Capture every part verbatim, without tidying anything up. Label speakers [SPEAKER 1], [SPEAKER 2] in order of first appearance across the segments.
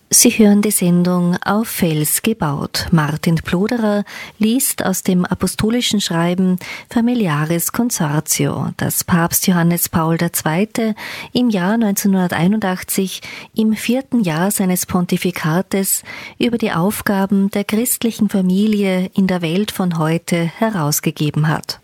[SPEAKER 1] Sie hören die Sendung Auf Fels gebaut. Martin Ploderer liest aus dem apostolischen Schreiben Familiaris Consortio, das Papst Johannes Paul der Zweite im Jahr neunzehnhunderteinundachtzig im vierten Jahr seines Pontifikates über die Aufgaben der christlichen Familie in der Welt von heute herausgegeben hat.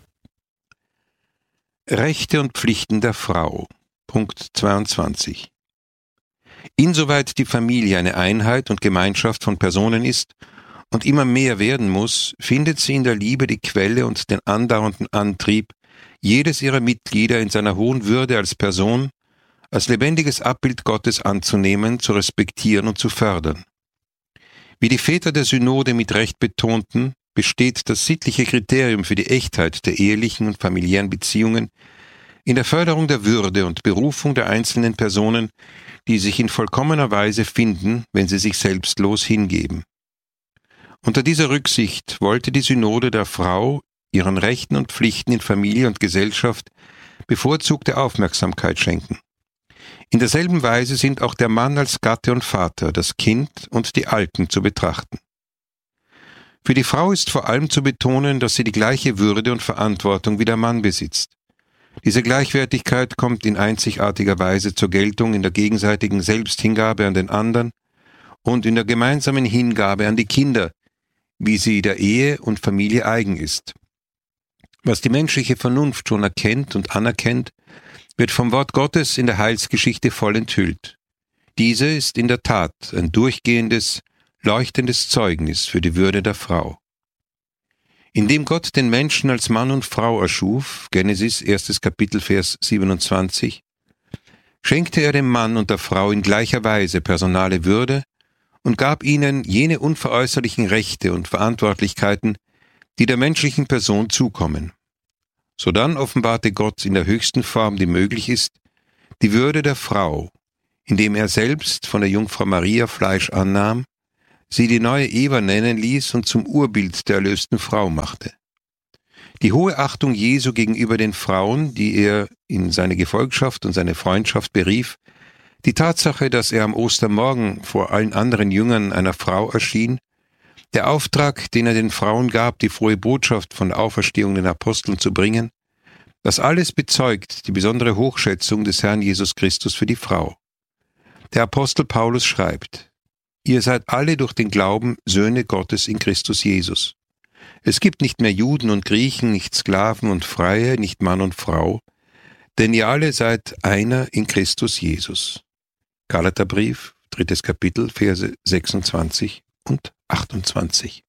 [SPEAKER 2] Rechte und Pflichten der Frau. Punkt zweiundzwanzig. Insoweit die Familie eine Einheit und Gemeinschaft von Personen ist und immer mehr werden muss, findet sie in der Liebe die Quelle und den andauernden Antrieb, jedes ihrer Mitglieder in seiner hohen Würde als Person, als lebendiges Abbild Gottes anzunehmen, zu respektieren und zu fördern. Wie die Väter der Synode mit Recht betonten, besteht das sittliche Kriterium für die Echtheit der ehelichen und familiären Beziehungen in der Förderung der Würde und Berufung der einzelnen Personen, die sich in vollkommener Weise finden, wenn sie sich selbstlos hingeben. Unter dieser Rücksicht wollte die Synode der Frau ihren Rechten und Pflichten in Familie und Gesellschaft bevorzugte Aufmerksamkeit schenken. In derselben Weise sind auch der Mann als Gatte und Vater, das Kind und die Alten zu betrachten. Für die Frau ist vor allem zu betonen, dass sie die gleiche Würde und Verantwortung wie der Mann besitzt. Diese Gleichwertigkeit kommt in einzigartiger Weise zur Geltung in der gegenseitigen Selbsthingabe an den anderen und in der gemeinsamen Hingabe an die Kinder, wie sie der Ehe und Familie eigen ist. Was die menschliche Vernunft schon erkennt und anerkennt, wird vom Wort Gottes in der Heilsgeschichte voll enthüllt. Diese ist in der Tat ein durchgehendes, leuchtendes Zeugnis für die Würde der Frau. Indem Gott den Menschen als Mann und Frau erschuf, Genesis erstes Kapitel, Vers siebenundzwanzig, schenkte er dem Mann und der Frau in gleicher Weise personale Würde und gab ihnen jene unveräußerlichen Rechte und Verantwortlichkeiten, die der menschlichen Person zukommen. Sodann offenbarte Gott in der höchsten Form, die möglich ist, die Würde der Frau, indem er selbst von der Jungfrau Maria Fleisch annahm, sie die neue Eva nennen ließ und zum Urbild der erlösten Frau machte. Die hohe Achtung Jesu gegenüber den Frauen, die er in seine Gefolgschaft und seine Freundschaft berief, die Tatsache, dass er am Ostermorgen vor allen anderen Jüngern einer Frau erschien, der Auftrag, den er den Frauen gab, die frohe Botschaft von der Auferstehung den Aposteln zu bringen, das alles bezeugt die besondere Hochschätzung des Herrn Jesus Christus für die Frau. Der Apostel Paulus schreibt: Ihr seid alle durch den Glauben Söhne Gottes in Christus Jesus. Es gibt nicht mehr Juden und Griechen, nicht Sklaven und Freie, nicht Mann und Frau, denn ihr alle seid einer in Christus Jesus. Galaterbrief, drittes Kapitel, Verse sechsundzwanzig und achtundzwanzig.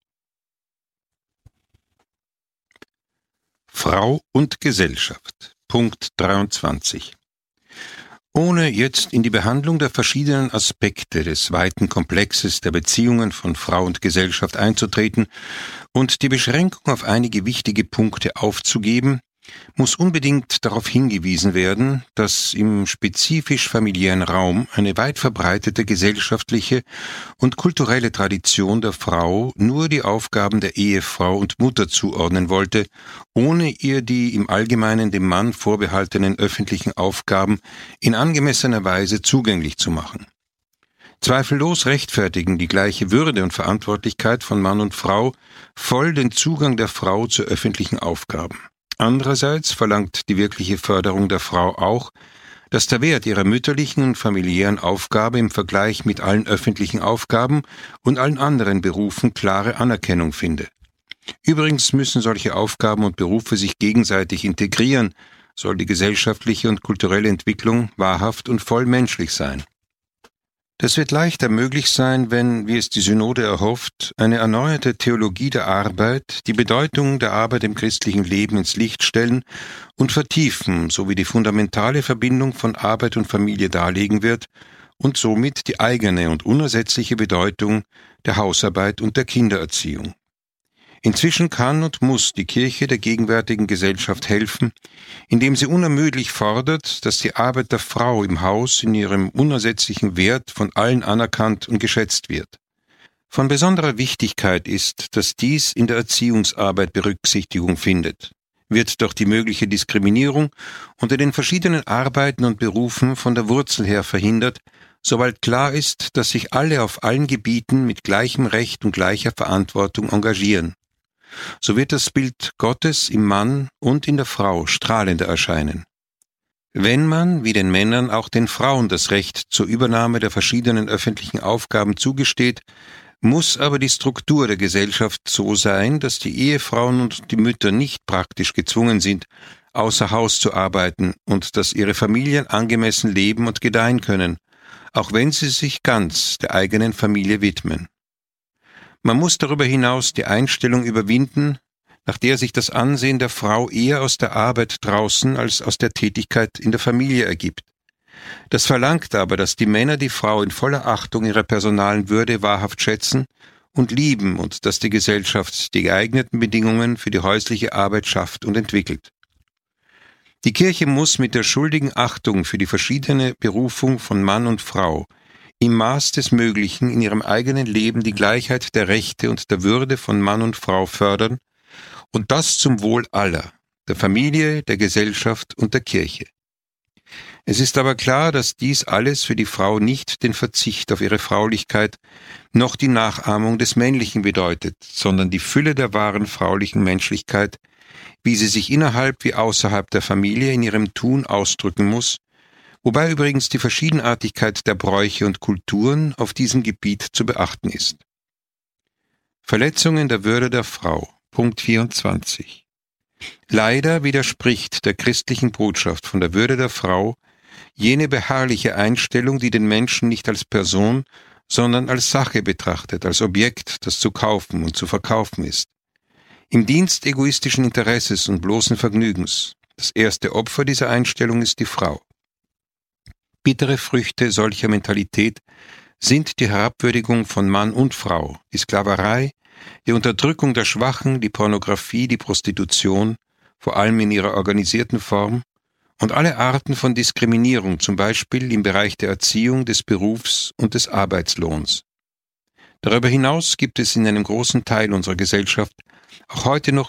[SPEAKER 2] Frau und Gesellschaft, Punkt dreiundzwanzig. Ohne jetzt in die Behandlung der verschiedenen Aspekte des weiten Komplexes der Beziehungen von Frau und Gesellschaft einzutreten und die Beschränkung auf einige wichtige Punkte aufzugeben, muss unbedingt darauf hingewiesen werden, dass im spezifisch familiären Raum eine weit verbreitete gesellschaftliche und kulturelle Tradition der Frau nur die Aufgaben der Ehefrau und Mutter zuordnen wollte, ohne ihr die im Allgemeinen dem Mann vorbehaltenen öffentlichen Aufgaben in angemessener Weise zugänglich zu machen. Zweifellos rechtfertigen die gleiche Würde und Verantwortlichkeit von Mann und Frau voll den Zugang der Frau zu öffentlichen Aufgaben. Andererseits verlangt die wirkliche Förderung der Frau auch, dass der Wert ihrer mütterlichen und familiären Aufgabe im Vergleich mit allen öffentlichen Aufgaben und allen anderen Berufen klare Anerkennung finde. Übrigens müssen solche Aufgaben und Berufe sich gegenseitig integrieren, soll die gesellschaftliche und kulturelle Entwicklung wahrhaft und voll menschlich sein. Das wird leichter möglich sein, wenn, wie es die Synode erhofft, eine erneuerte Theologie der Arbeit die Bedeutung der Arbeit im christlichen Leben ins Licht stellen und vertiefen, sowie die fundamentale Verbindung von Arbeit und Familie darlegen wird und somit die eigene und unersetzliche Bedeutung der Hausarbeit und der Kindererziehung. Inzwischen kann und muss die Kirche der gegenwärtigen Gesellschaft helfen, indem sie unermüdlich fordert, dass die Arbeit der Frau im Haus in ihrem unersetzlichen Wert von allen anerkannt und geschätzt wird. Von besonderer Wichtigkeit ist, dass dies in der Erziehungsarbeit Berücksichtigung findet. Wird doch die mögliche Diskriminierung unter den verschiedenen Arbeiten und Berufen von der Wurzel her verhindert, sobald klar ist, dass sich alle auf allen Gebieten mit gleichem Recht und gleicher Verantwortung engagieren. So wird das Bild Gottes im Mann und in der Frau strahlender erscheinen. Wenn man, wie den Männern, auch den Frauen das Recht zur Übernahme der verschiedenen öffentlichen Aufgaben zugesteht, muss aber die Struktur der Gesellschaft so sein, dass die Ehefrauen und die Mütter nicht praktisch gezwungen sind, außer Haus zu arbeiten und dass ihre Familien angemessen leben und gedeihen können, auch wenn sie sich ganz der eigenen Familie widmen. Man muss darüber hinaus die Einstellung überwinden, nach der sich das Ansehen der Frau eher aus der Arbeit draußen als aus der Tätigkeit in der Familie ergibt. Das verlangt aber, dass die Männer die Frau in voller Achtung ihrer personalen Würde wahrhaft schätzen und lieben und dass die Gesellschaft die geeigneten Bedingungen für die häusliche Arbeit schafft und entwickelt. Die Kirche muss mit der schuldigen Achtung für die verschiedene Berufung von Mann und Frau im Maß des Möglichen in ihrem eigenen Leben die Gleichheit der Rechte und der Würde von Mann und Frau fördern, und das zum Wohl aller, der Familie, der Gesellschaft und der Kirche. Es ist aber klar, dass dies alles für die Frau nicht den Verzicht auf ihre Fraulichkeit noch die Nachahmung des Männlichen bedeutet, sondern die Fülle der wahren fraulichen Menschlichkeit, wie sie sich innerhalb wie außerhalb der Familie in ihrem Tun ausdrücken muss, wobei übrigens die Verschiedenartigkeit der Bräuche und Kulturen auf diesem Gebiet zu beachten ist. Verletzungen der Würde der Frau, Punkt vierundzwanzig. Leider widerspricht der christlichen Botschaft von der Würde der Frau jene beharrliche Einstellung, die den Menschen nicht als Person, sondern als Sache betrachtet, als Objekt, das zu kaufen und zu verkaufen ist. Im Dienst egoistischen Interesses und bloßen Vergnügens. Das erste Opfer dieser Einstellung ist die Frau. Bittere Früchte solcher Mentalität sind die Herabwürdigung von Mann und Frau, die Sklaverei, die Unterdrückung der Schwachen, die Pornografie, die Prostitution, vor allem in ihrer organisierten Form, und alle Arten von Diskriminierung, zum Beispiel im Bereich der Erziehung, des Berufs und des Arbeitslohns. Darüber hinaus gibt es in einem großen Teil unserer Gesellschaft auch heute noch